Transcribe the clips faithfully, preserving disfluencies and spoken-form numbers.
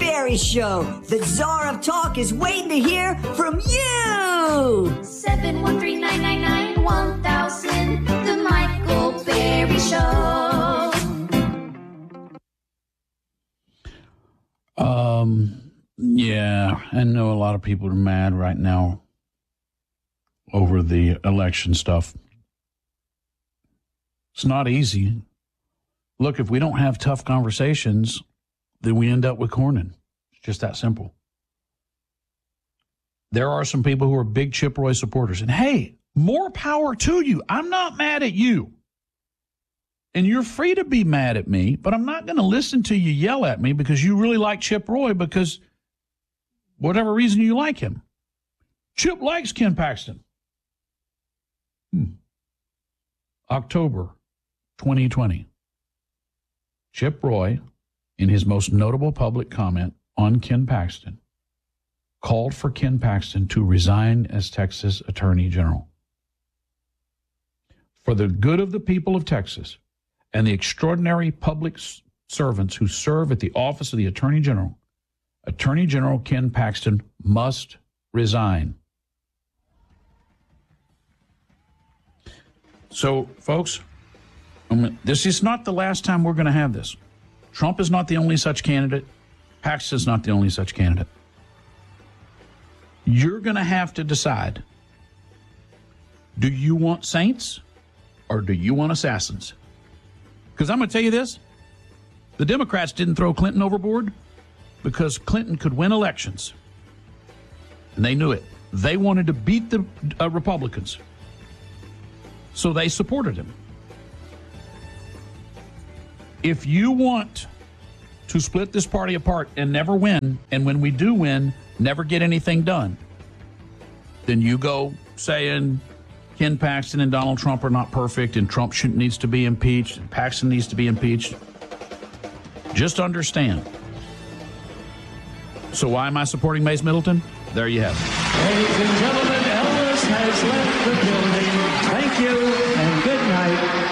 Barry Show. The Czar of Talk is waiting to hear from you. seven one three, nine nine nine, one thousand. The Michael Barry Show. Um, yeah, I know a lot of people are mad right now over the election stuff. It's not easy. Look, if we don't have tough conversations, then we end up with Cornyn. It's just that simple. There are some people who are big Chip Roy supporters. And hey, more power to you. I'm not mad at you. And you're free to be mad at me, but I'm not going to listen to you yell at me because you really like Chip Roy because whatever reason you like him. Chip likes Ken Paxton. Hmm. October twenty twenty. Chip Roy, in his most notable public comment on Ken Paxton, called for Ken Paxton to resign as Texas Attorney General. For the good of the people of Texas and the extraordinary public servants who serve at the office of the Attorney General, Attorney General Ken Paxton must resign. So, folks, um, this is not the last time we're going to have this. Trump is not the only such candidate. Paxton is not the only such candidate. You're going to have to decide, do you want saints or do you want assassins? Because I'm going to tell you this, the Democrats didn't throw Clinton overboard because Clinton could win elections. And they knew it. They wanted to beat the uh, Republicans. So they supported him. If you want to split this party apart and never win, and when we do win, never get anything done, then you go saying Ken Paxton and Donald Trump are not perfect and Trump should, needs to be impeached and Paxton needs to be impeached. Just understand. So why am I supporting Mace Middleton? There you have it. Ladies and gentlemen, Elvis has left the building. Thank you and good night.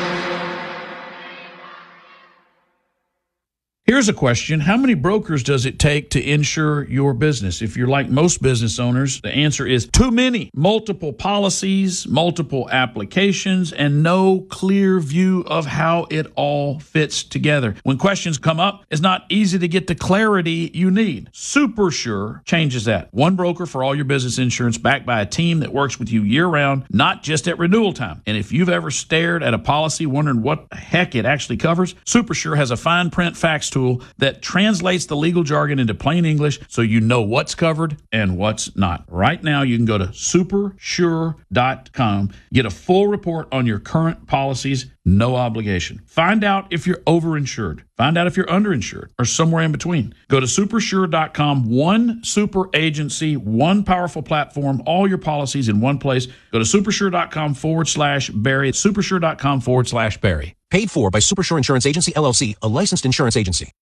Here's a question. How many brokers does it take to insure your business? If you're like most business owners, the answer is too many. Multiple policies, multiple applications, and no clear view of how it all fits together. When questions come up, it's not easy to get the clarity you need. SuperSure changes that. One broker for all your business insurance backed by a team that works with you year-round, not just at renewal time. And if you've ever stared at a policy wondering what the heck it actually covers, SuperSure has a fine print fax tool that translates the legal jargon into plain English so you know what's covered and what's not. Right now, you can go to super sure dot com, get a full report on your current policies, no obligation. Find out if you're overinsured. Find out if you're underinsured or somewhere in between. Go to super sure dot com, one super agency, one powerful platform, all your policies in one place. Go to super sure dot com forward slash Barry, super sure dot com forward slash Barry. Paid for by SuperSure Insurance Agency, L L C, a licensed insurance agency.